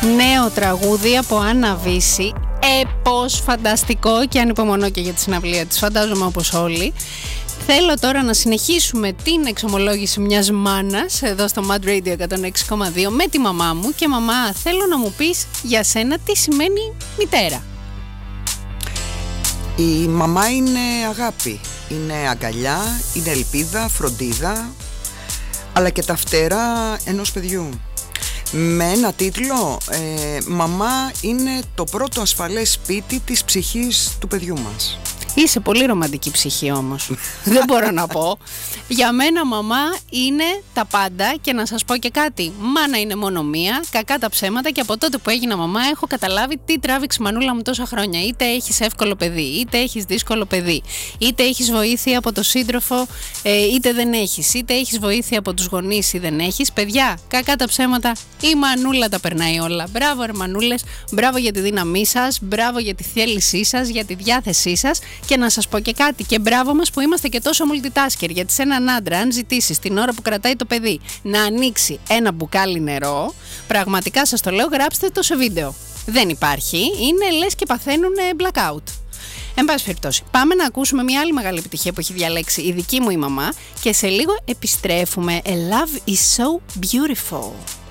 Νέο τραγούδι από Άννα Βύση. Έπος φανταστικό και ανυπομονώ και για τη συναυλία της, φαντάζομαι όπως όλοι. Θέλω τώρα να συνεχίσουμε την εξομολόγηση μιας μάνας εδώ στο Mad Radio 106,2 με τη μαμά μου. Και μαμά, θέλω να μου πεις για σένα τι σημαίνει μητέρα. Η μαμά είναι αγάπη, είναι αγκαλιά, είναι ελπίδα, φροντίδα, αλλά και τα φτερά ενός παιδιού. Με ένα τίτλο, μαμά είναι το πρώτο ασφαλές σπίτι της ψυχής του παιδιού μας. Είσαι πολύ ρομαντική ψυχή όμως. Δεν μπορώ να πω. Για μένα μαμά είναι τα πάντα. Και να σας πω και κάτι, μάνα είναι μόνο μία, κακά τα ψέματα. Και από τότε που έγινα μαμά έχω καταλάβει τι τράβηξε μανούλα μου τόσα χρόνια. Είτε έχεις εύκολο παιδί, είτε έχεις δύσκολο παιδί, είτε έχεις βοήθεια από το σύντροφο, είτε δεν έχεις, είτε έχεις βοήθεια από τους γονείς ή δεν έχεις. Παιδιά, κακά τα ψέματα, η μανούλα τα περνάει όλα. Μπράβο ρε μανούλες, μπράβο για τη δύναμή σας, μπράβο για τη θέλησή σας, για τη διάθεσή σας. Και να σας πω και κάτι, και μπράβο μας που είμαστε και τόσο multitasker. Γιατί σε έναν άντρα, αν ζητήσεις την ώρα που κρατάει το παιδί να ανοίξει ένα μπουκάλι νερό, πραγματικά σας το λέω, γράψτε το σε βίντεο. Δεν υπάρχει, είναι λες και παθαίνουν blackout. Εν πάση περιπτώσει, πάμε να ακούσουμε μια άλλη μεγάλη επιτυχία που έχει διαλέξει η δική μου η μαμά και σε λίγο επιστρέφουμε. A love is so beautiful.